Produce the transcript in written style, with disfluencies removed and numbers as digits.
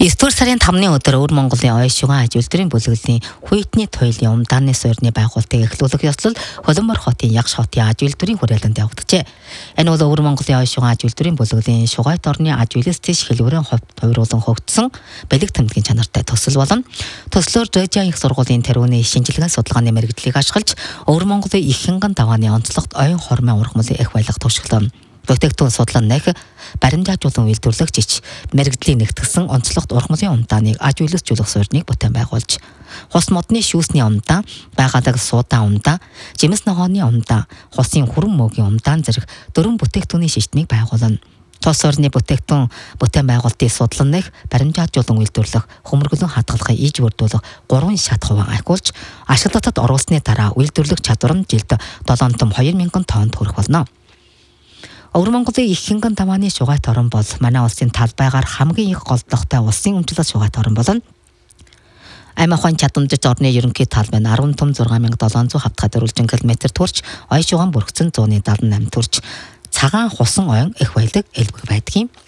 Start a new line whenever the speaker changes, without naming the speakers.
9 сарын 5-ны өдөр Өвөр Монголын оюун шугам аж үйлдвэрийн бүлэглэлийн Хүйтний туйлын умдааны суурьны байгуулалтыг эхлүүлэх ёслол Холбомор хотын Ягш хотын аж үйлдвэрийн хүрээлэнд явагдажээ. Энэ бол Өвөр Монголын оюун шугам аж үйлдвэрийн бүлэглэлийн Шугайт орны аж үйлээс тийш хэлбэрийн хувьд хувируулан хөгжсөн бэлэг тэмдгийн чанартай төсөл болон төслөөр Жожиа их сургуулийн тэрүүний шинжилгээ судалгааны мэрэгдлийг ашиглаж Өвөр Монголын их хянган давааны онцлогт оюун хормын ургамлын их баялаг туршилсан. Бүтээгдэхүүн судлан нэх баримжаажуулан үйлдвэрлэгч мэрэгдлийн нэгтгсэн онцлогт ургамлын умдааныг аж үйлсжүүлэх суурьныг бүтээн байгуулж хус модны шүүсний умдаан, байгадаг суудаан умдаан, жимс ногооны умдаан, хусын хүрэн мөөгийн умдаан зэрэг 4 бүтээгдэхүүний шишдмийг байгуулна. Тус суурьны бүтээгдэхүүн бүтээн байгуулалтыг судлан нэх баримжаажуулан үйлдвэрлэх, хөмөргөлөн хадгалахыг иж бүрдүүлэх 3 шат хувиан ахиулж ашиглалтад оруулсны дараа үйлдвэрлэх чадвар нь жилд 7,200,000 тоннд хүрэх болно. Өвөр Монголын их хянган давааны Шугайт орн бол манай улсын талбайгаар хамгийн их голдлоготой улсын өмчлөлт Шугайт орн болно. Аймаг ухаан чадамжит орны ерөнхий талбай нь 15,700 хавтгай дөрвөлжин км төрч, оюун шугам бүрхсэн 178 төрч, цагаан хусан ойн их баялаг элбэг байдаг юм.